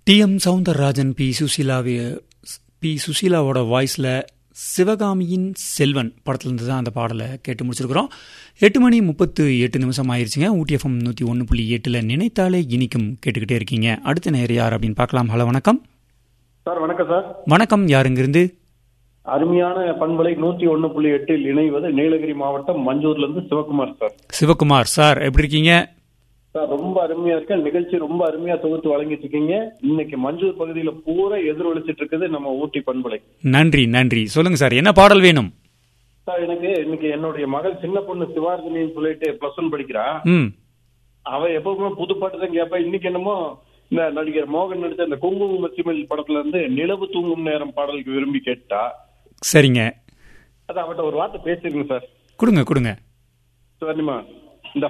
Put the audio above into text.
TM. Soundararajan, B. சுசீலாவோட வாய்ஸில் சிவகாமியின் செல்வன் படத்துலேருந்து தான் அந்த பாடலை கேட்டு முடிச்சிருக்கிறோம். 8:38 ஆயிடுச்சுங்க. ஊட்டி எஃப்எம் 101.8 நினைத்தாலே இனிக்கும் கேட்டுக்கிட்டே இருக்கீங்க. அடுத்த நேரம் யார் அப்படின்னு பார்க்கலாம். ஹலோ, வணக்கம் சார். வணக்கம் சார். வணக்கம், யாருங்கிருந்து? அருமையான பண்பலை 101.8 இணைவது நீலகிரி மாவட்டம் மஞ்சூர்ல இருந்து சிவகுமார் சார். சிவகுமார் சார், எப்படி இருக்கீங்க? சார் ரொம்ப அருமையா இருக்க நிகழ்ச்சி, ரொம்ப அருமையா தொகுத்து வழங்கிட்டு இருக்கீங்க. இன்னைக்கு மஞ்சூர் பகுதியில பூரா எதிரொலிச்சிட்டு இருக்குது நம்ம ஊட்டி பண்பலை. நன்றி நன்றி. சொல்லுங்க சார், என்ன பாடல் வேணும்? சார், எனக்கு இன்னைக்கு என்னுடைய மகள் சின்ன பொண்ணு சிவார்ஜினின்னு சொல்லிட்டு +1 படிக்கிறா. அவ எப்பவுமே புது பாட்டு தான் கேட்பா. இன்னைக்கு என்னமோ இந்த நடிகர் மோகன் நடிச்ச இந்த குங்குமம் மச்சிமல் படத்துல இருந்து நிலவு தூங்கும் நேரம் பாடலுக்கு விரும்பி கேட்டா. சரிங்க, அது அவட்ட ஒரு வார்த்தை பேசிருங்க சார். கொடுங்க. சரிமா.